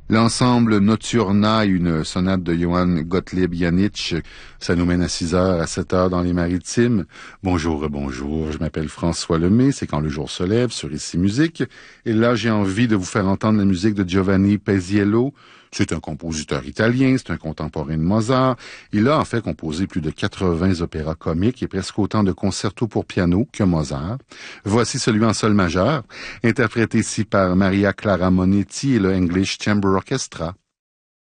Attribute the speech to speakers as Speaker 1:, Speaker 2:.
Speaker 1: L'ensemble Nocturna, une sonate de Johann Gottlieb Janisch, ça nous mène à 6 heures, à 7 heures dans les Maritimes. Bonjour, bonjour, je m'appelle François Lemay, c'est Quand le jour se lève sur Ici Musique. Et là, j'ai envie de vous faire entendre la musique de Giovanni Paisiello. C'est un compositeur italien, c'est un contemporain de Mozart. Il a en fait composé plus de 80 opéras comiques et presque autant de concertos pour piano que Mozart. Voici celui en sol majeur, interprété ici par Maria Clara Monetti et le English Chamber Orchestra.